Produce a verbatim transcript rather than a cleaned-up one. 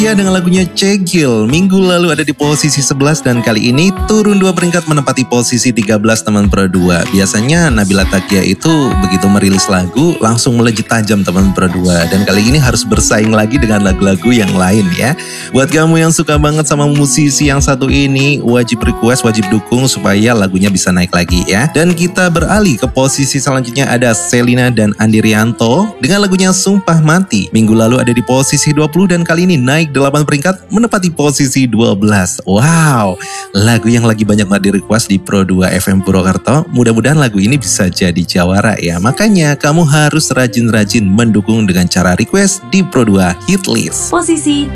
Ya, dengan lagunya Cegil, minggu lalu ada di posisi sebelas dan kali ini turun dua peringkat menempati posisi tiga belas teman Pro dua. Biasanya Nabila Taqiyah itu begitu merilis lagu langsung melejit tajam teman Pro dua, dan kali ini harus bersaing lagi dengan lagu-lagu yang lain ya. Buat kamu yang suka banget sama musisi yang satu ini, wajib request, wajib dukung supaya lagunya bisa naik lagi ya. Dan kita beralih ke posisi selanjutnya, ada Selina dan Andi Rianto dengan lagunya Sumpah Mati. Minggu lalu ada di posisi dua puluh dan kali ini naik delapan peringkat menempati posisi dua belas. Wow, lagu yang lagi banyak banget di request di Pro dua F M Purwokerto. Mudah-mudahan lagu ini bisa jadi jawara ya. Makanya kamu harus rajin-rajin mendukung dengan cara request di Pro dua Hitlist. Posisi